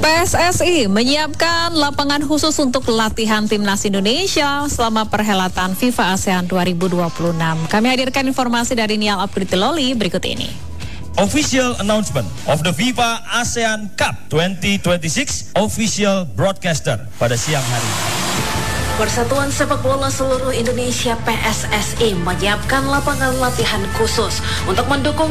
PSSI menyiapkan lapangan khusus untuk latihan timnas Indonesia selama perhelatan FIFA ASEAN 2026. Kami hadirkan informasi dari Nial Abdultiloli berikut ini. Official announcement of the FIFA ASEAN Cup 2026 official broadcaster pada siang hari. Persatuan Sepak Bola Seluruh Indonesia PSSI menyiapkan lapangan latihan khusus untuk mendukung